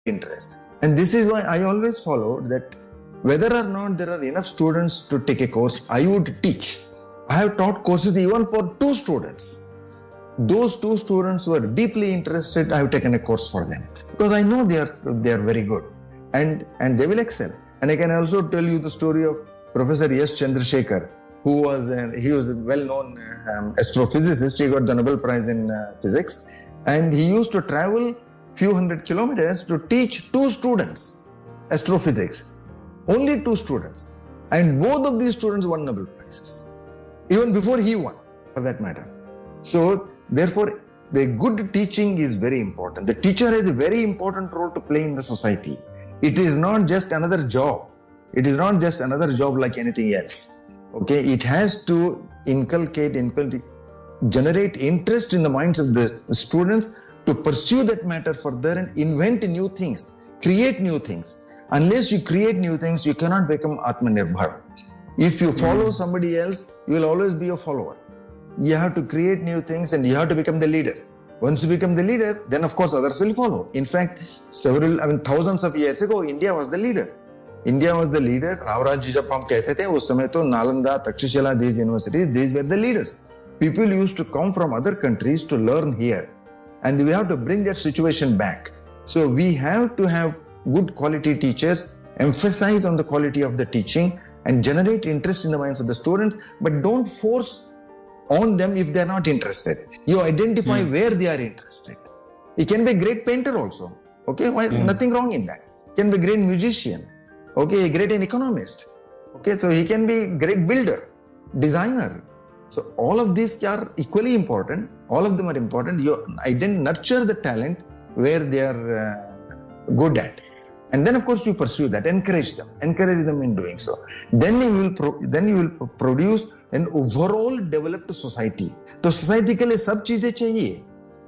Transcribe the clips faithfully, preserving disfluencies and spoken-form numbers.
interest. And this is why I always followed that whether or not there are enough students to take a course, I would teach. I have taught courses even for two students. Those two students were deeply interested. I have taken a course for them because I know they are they are very good, and and they will excel. And I can also tell you the story of Professor S. Chandrasekhar, who was uh, he was a well-known uh, um, astrophysicist. He got the Nobel Prize in uh, physics, and he used to travel few hundred kilometers to teach two students astrophysics. Only two students, and both of these students won Nobel Prizes, even before he won, for that matter. So, therefore, the good teaching is very important. The teacher has a very important role to play in the society. It is not just another job. It is not just another job like anything else. Okay, it has to inculcate, inculcate, generate interest in the minds of the students to pursue that matter further and invent new things, create new things. Unless you create new things, you cannot become Atmanirbhar. If you follow mm. somebody else, you will always be a follower. You have to create new things and you have to become the leader. Once you become the leader, then of course others will follow. In fact, several, I mean, thousands of years ago, India was the leader. India was the leader. Ravraj jab hum kehte the, us samay to Nalanda, Takshashila, these universities, these were the leaders. People used to come from other countries to learn here. And we have to bring that situation back. So we have to have good quality teachers, emphasize on the quality of the teaching and generate interest in the minds of the students, but don't force on them if they are not interested. You identify mm. where they are interested. He can be a great painter also. Okay, why, mm. nothing wrong in that. He can be a great musician. Okay, a great an economist. Okay, so he can be a great builder, designer. So all of these are equally important. All of them are important. You identify, nurture the talent where they are uh, good at. And then of course you pursue that, encourage them, encourage them in doing so. Then you will, pro- then you will produce an overall developed society. तो society के लिए सब चीजें चाहिए,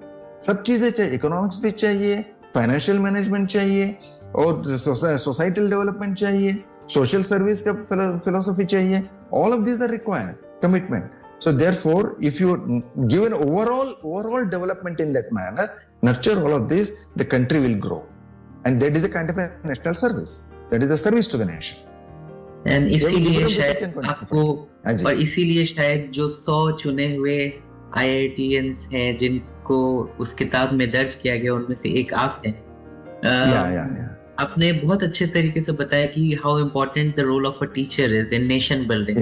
सब चीजें चाहिए, economics भी चाहिए, financial management चाहिए, और societal development चाहिए, social service का philosophy चाहिए. All of these are required, commitment. So therefore, if you give an overall overall development in that manner, nurture all of this, the country will grow. And that is a kind of a national service. That is a service to the nation. And इसीलिए शायद आपको और इसीलिए शायद जो सौ चुने हुए आई आई टी एन्स हैं जिनको उस किताब में दर्ज किया गया उनमें से एक आप हैं. या या या आपने बहुत अच्छे तरीके से बताया कि how important the role of a teacher is in nation building.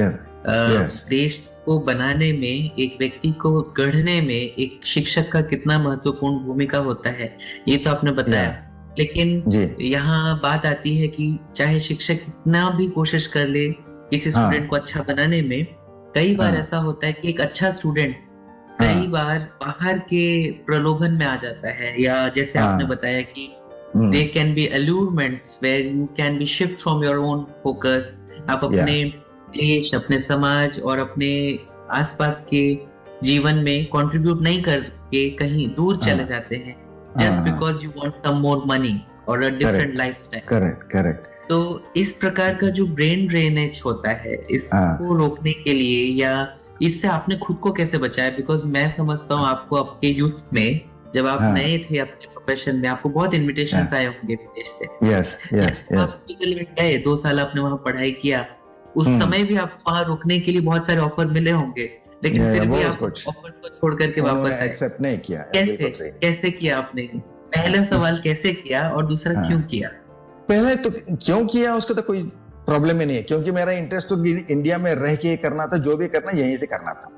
देश को बनाने में, एक व्यक्ति को गढ़ने में एक शिक्षक का कितना महत्वपूर्ण भूमिका होता है, ये तो आपने बताया. yeah. लेकिन यहाँ बात आती है कि चाहे शिक्षक कितना भी कोशिश कर ले किसी स्टूडेंट हाँ. को अच्छा बनाने में, कई बार हाँ. ऐसा होता है कि एक अच्छा स्टूडेंट कई हाँ. बार बाहर के प्रलोभन में आ जाता है, या जैसे हाँ. आपने बताया कि there can be allurements where you can be shift from your own focus. आप अपने देश, अपने समाज और अपने आसपास के जीवन में कंट्रीब्यूट नहीं करके कहीं दूर चले जाते हैं just because you want some more money or a different lifestyle. Correct, correct. तो इस प्रकार का जो ब्रेन ड्रेनेज होता है, इसको रोकने के लिए या इससे आपने खुद को कैसे बचाया? बिकॉज मैं समझता हूँ आपको आपके यूथ में जब आप नए थे अपने प्रोफेशन में, आपको बहुत इन्विटेशंस आए होंगे विदेश से. यस यस यस आप गए, दो साल आपने वहाँ पढ़ाई किया, उस समय भी आपको वहाँ रुकने के लिए बहुत सारे ऑफर मिले होंगे, लेकिन फिर भी आप ऑफर को छोड़ करके वापस आए. एक्सेप्ट नहीं किया. कैसे कैसे किया आपने? पहला सवाल कैसे किया और दूसरा हाँ. क्यों किया? पहले तो क्यों किया उसका तो कोई प्रॉब्लम ही नहीं है, क्योंकि मेरा इंटरेस्ट तो इंडिया में रह के करना था, जो भी करना यहीं से करना था.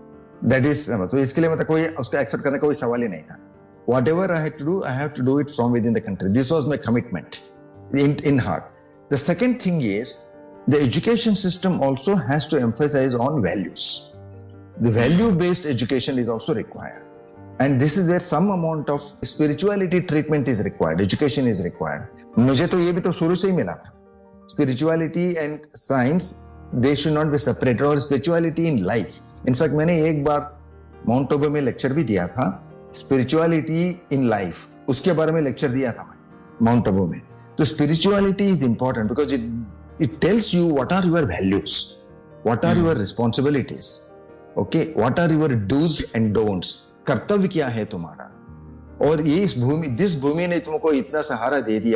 दैट इज, तो इसके लिए मतलब कोई उसको एक्सेप्ट करने का कोई सवाल ही नहीं था. Whatever I had to do, I have to do it from within the country. This was my commitment in, in heart. The second thing is, the education system also has to emphasize on values. The value-based education is also required. And this is where some amount of spirituality treatment is required, education is required. मुझे तो ये भी तो शुरू से ही मिला था. Spirituality and science, they should not be separated, or spirituality in life. In fact, मैंने एक बार माउंट आबू में लेक्चर भी दिया था, स्पिरिचुअलिटी इन लाइफ, उसके बारे में लेक्चर दिया था मैं माउंट आबू में. तो spirituality is important because it it tells you what are your values, what are your responsibilities, okay, what are your dos and don'ts. कर्तव्य क्या है तुम्हारा, और ये इस भूमि जिस भूमि ने तुमको इतना सहारा दे दिया